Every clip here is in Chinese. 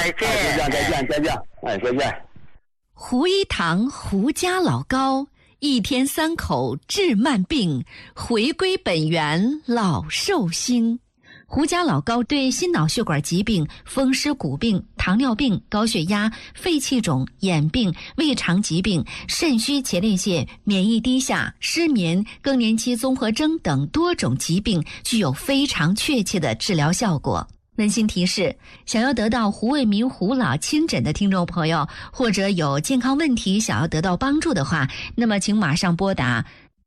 再见，再见，哎，再见。 胡一堂胡家老高，一天3口治慢病，回归本源老寿星。胡家老高对心脑血管疾病、风湿骨病、糖尿病、高血压、肺气肿、眼病、胃肠疾病、肾虚前列腺、免疫低下、失眠、更年期综合征等多种疾病具有非常确切的治疗效果。温馨提示：想要得到胡卫民胡老亲诊的听众朋友，或者有健康问题想要得到帮助的话，那么请马上拨打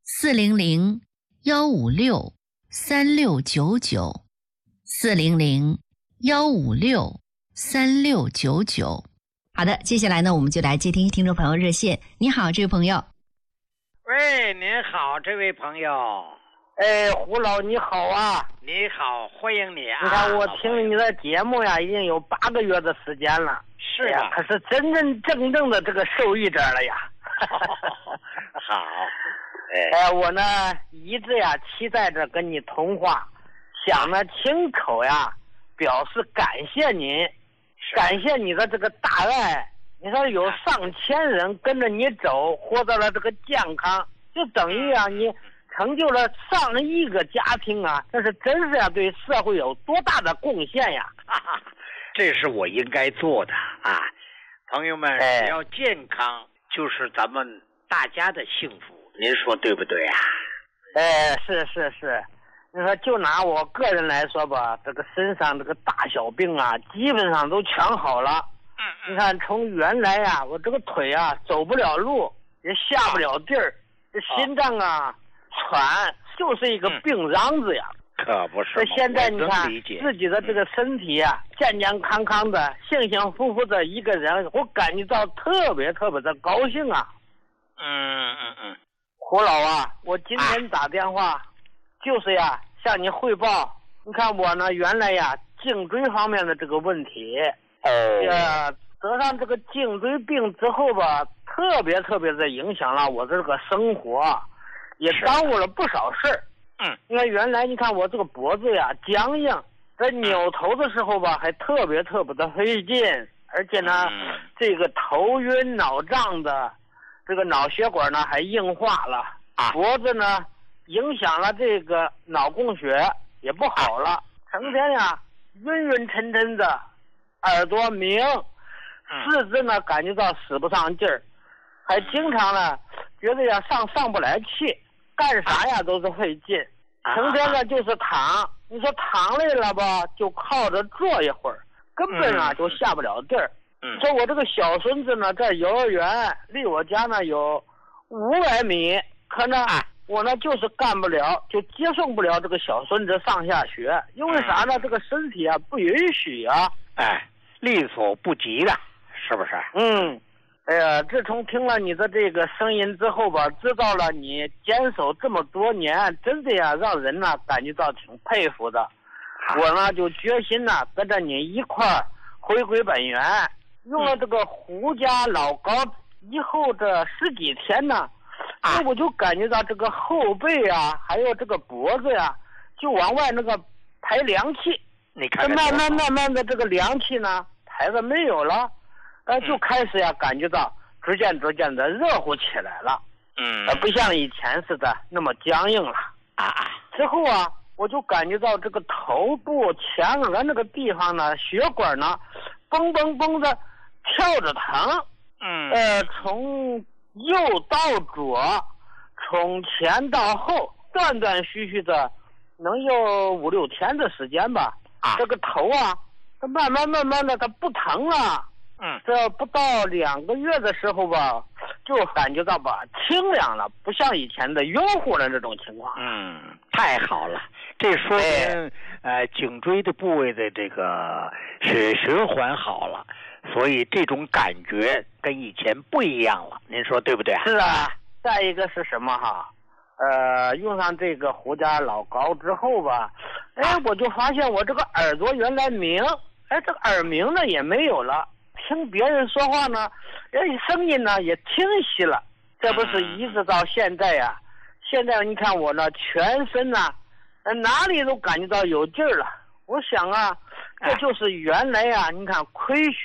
400-156-3699，400-156-3699。好的，接下来呢，我们就来接听听众朋友热线。你好，这位朋友。 喂，您好，这位朋友。 哎，胡老你好啊！ 你好，欢迎你啊！ 你看我听你的节目呀，已经有8个月的时间了。 是啊， 可是真正的这个受益者了呀。 好。 我呢一直呀期待着跟你通话，想呢亲口呀表示感谢您，感谢你的这个大爱。你说有上千人跟着你走，获得了这个健康，就等于啊你成就了上亿个家庭啊，这是真是呀对社会有多大的贡献呀！ 这是我应该做的啊！朋友们，只要健康，就是咱们大家的幸福，您说对不对啊？ 是。你说就拿我个人来说吧，这个身上这个大小病啊，基本上都全好了。你看从原来呀，我这个腿啊走不了路，也下不了地儿，这心脏啊喘，就是一个病秧子呀。 可不是。 这现在你看自己的这个身体啊，健健康康的，幸幸福福的一个人，我感觉到特别的高兴啊。胡老啊，我今天打电话，就是呀向你汇报。你看我呢，原来呀颈椎方面的这个问题，得上这个颈椎病之后吧，特别的影响了我这个生活，也耽误了不少事儿。因为原来你看我这个脖子呀僵硬，在扭头的时候吧还特别的费劲，而且呢这个头晕脑胀的，这个脑血管呢还硬化了，脖子呢影响了这个脑供血也不好了，成天呀晕沉的，耳朵鸣，四肢呢感觉到使不上劲儿，还经常呢觉得呀上不来气，干啥呀都是费劲，成天呢就是躺。你说躺累了吧，就靠着坐一会儿，根本啊就下不了地儿。说我这个小孙子呢在幼儿园，离我家呢有500米，可呢我呢就是干不了，就接送不了这个小孙子上下学，因为啥呢？这个身体啊不允许啊。 力所不及的，是不是？ 自从听了你的这个声音之后吧，知道了你坚守这么多年，真的呀让人呢感觉到挺佩服的。我呢就决心呢跟着你一块儿回归本源，用了这个胡家老高以后这10几天呢，我就感觉到这个后背啊还有这个脖子呀就往外那个排凉气， 你看慢慢的这个凉气呢排的没有了，就开始呀感觉到逐渐的热乎起来了，不像以前似的那么僵硬了。之后啊我就感觉到这个头部前额那个地方呢血管呢蹦的跳着疼，从右到左，从前到后，断续的能有5、6天的时间吧。这个头啊它慢慢的它不疼了，这不到2个月的时候吧，就感觉到吧清凉了，不像以前的晕乎的这种情况。 太好了，这说明颈椎的部位的这个血循环好了，所以这种感觉跟以前不一样了，您说对不对？ 是啊，再一个是什么哈？用上这个胡家老高之后吧，我就发现我这个耳朵原来鸣，这个耳鸣呢也没有了，听别人说话呢，声音呢也清晰了。这不是一直到现在呀，现在你看我呢全身呢哪里都感觉到有劲儿了。我想啊，这就是原来啊，你看亏虚